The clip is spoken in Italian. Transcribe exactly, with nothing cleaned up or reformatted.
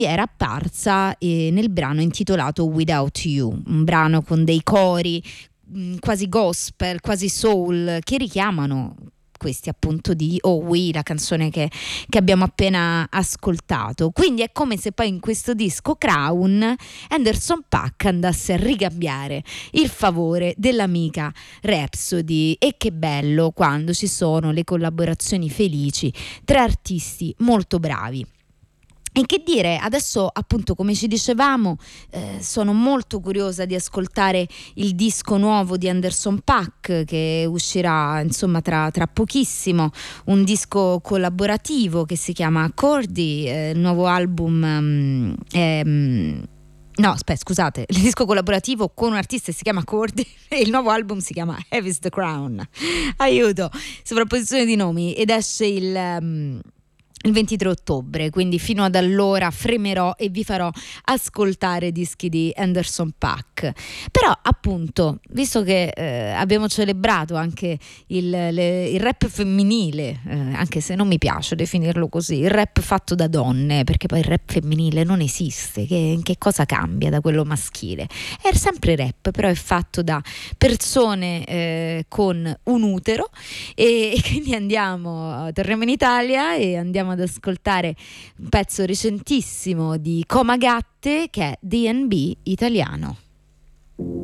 era apparsa eh, nel brano intitolato Without You, un brano con dei cori mh, quasi gospel, quasi soul, che richiamano questi appunto di Oh We, la canzone che, che abbiamo appena ascoltato. Quindi è come se poi in questo disco Crown Anderson .Paak andasse a ricambiare il favore dell'amica Rhapsody. E che bello quando ci sono le collaborazioni felici tra artisti molto bravi. E che dire, adesso appunto come ci dicevamo eh, sono molto curiosa di ascoltare il disco nuovo di Anderson .Paak che uscirà insomma tra, tra pochissimo, un disco collaborativo che si chiama Cordy, eh, il nuovo album um, è, um, no aspetta scusate, il disco collaborativo con un artista che si chiama Cordy e il nuovo album si chiama Heavy's the Crown, aiuto, sovrapposizione di nomi, ed esce il... Um, il ventitré ottobre, quindi fino ad allora fremerò e vi farò ascoltare dischi di Anderson .Paak. Però appunto, visto che eh, abbiamo celebrato anche il, le, il rap femminile, eh, anche se non mi piace definirlo così, il rap fatto da donne, perché poi il rap femminile non esiste, che, che cosa cambia da quello maschile? È sempre rap, però è fatto da persone eh, con un utero e, e quindi andiamo, torniamo in Italia e andiamo ad ascoltare un pezzo recentissimo di Coma Gatte che è D and B italiano.